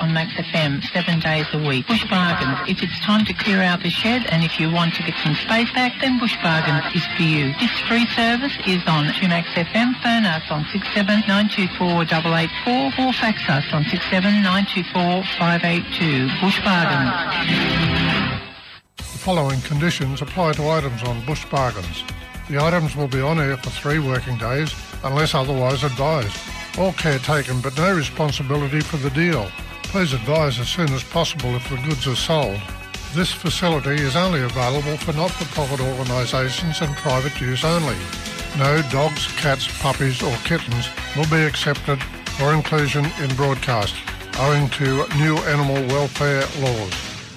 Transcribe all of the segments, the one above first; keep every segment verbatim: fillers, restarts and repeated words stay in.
on Max F M, seven days a week. Bush Bargains. If it's time to clear out the shed and if you want to get some space back, then Bush Bargains is for you. This free service is on two Max F M. Phone us on six seven nine two four eight eight four or fax us on six seven nine two four five eight two. Bush Bargains. The following conditions apply to items on Bush Bargains. The items will be on air for three working days unless otherwise advised. All care taken but no responsibility for the deal. Please advise as soon as possible if the goods are sold. This facility is only available for not-for-profit organisations and private use only. No dogs, cats, puppies or kittens will be accepted for inclusion in broadcast, owing to new animal welfare laws.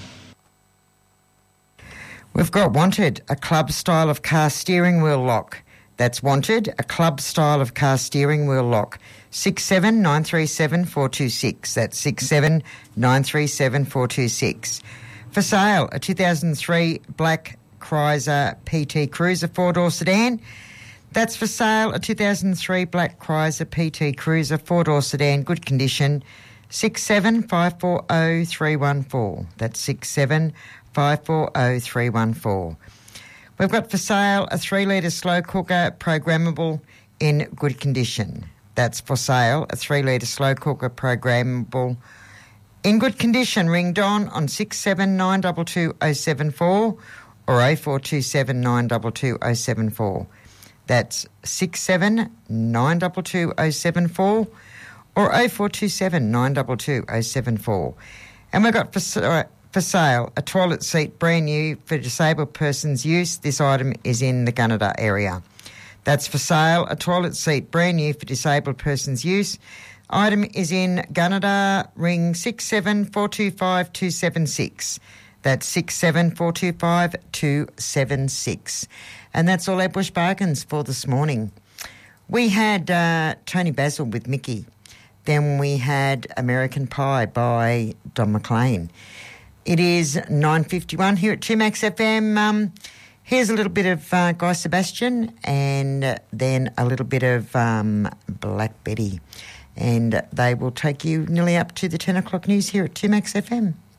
We've got Wanted, a club style of car steering wheel lock. That's Wanted, a club style of car steering wheel lock. six seven nine three seven four two six. That's six seven nine three seven four two six. For sale, a two thousand three Black Chrysler P T Cruiser four-door sedan. That's for sale, a two thousand three Black Chrysler P T Cruiser four-door sedan, good condition. six seven five four zero three one four. That's six seven five four zero three one four. We've got for sale a three litre slow cooker programmable in good condition. That's for sale, a three litre slow cooker programmable in good condition. Ring Don on six seven nine two two zero seven four or oh four two seven nine two two zero seven four. That's six seven nine two two zero seven four or oh four two seven nine two two zero seven four. And we've got for, uh, for sale a toilet seat brand new for disabled persons' use. This item is in the Gunnedah area. That's for sale, a toilet seat brand new for disabled persons' use. Item is in Gunnedah. Ring six seven four two five two seven six. That's six seven four two five two seven six. And that's all our Bush Bargains for this morning. We had uh, Tony Basil with Mickey. Then we had American Pie by Don McLean. It is nine fifty-one here at two Max F M. Um, here's a little bit of uh, Guy Sebastian and then a little bit of um, Black Betty. And they will take you nearly up to the ten o'clock news here at two Max F M.